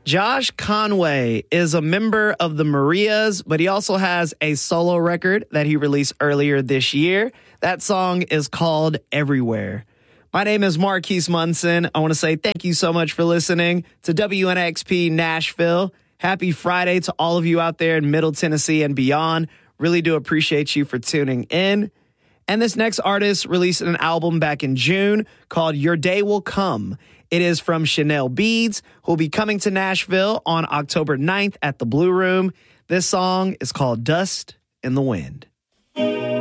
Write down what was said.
Josh Conway is a member of the Marias, but he also has a solo record that he released earlier this year. That song is called Everywhere. My name is Marquise Munson. I want to say thank you so much for listening to WNXP Nashville. Happy Friday to all of you out there in Middle Tennessee and beyond. Really do appreciate you for tuning in. And this next artist released an album back in June called Your Day Will Come. It is from Chanel Beads, who will be coming to Nashville on October 9th at the Blue Room. This song is called Dust in the Wind.